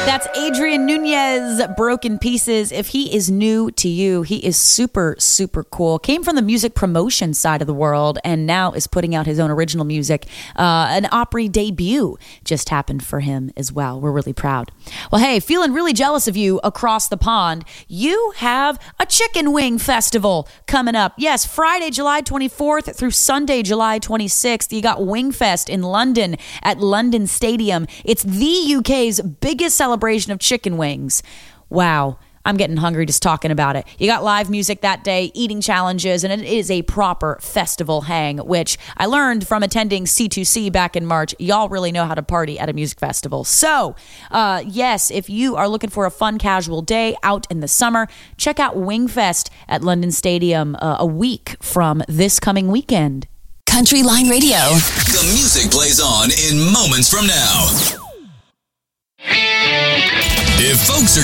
That's Adrian Nunez, Broken Pieces. If he is new to you, he is super, super cool. Came from the music promotion side of the world and now is putting out his own original music. An Opry debut just happened for him as well. We're really proud. Well, hey, feeling really jealous of you across the pond. You have a chicken wing festival coming up. Yes, Friday, July 24th through Sunday, July 26th. You got Wingfest in London at London Stadium. It's the UK's biggest celebration of chicken wings. Wow. I'm getting hungry just talking about it. You got live music that day, eating challenges, and it is a proper festival hang, which I learned from attending C2C back in March. Y'all really know how to party at a music festival. So, yes, if you are looking for a fun, casual day out in the summer, check out Wingfest at London Stadium a week from this coming weekend. Country Line Radio. The music plays on in moments from now. If folks are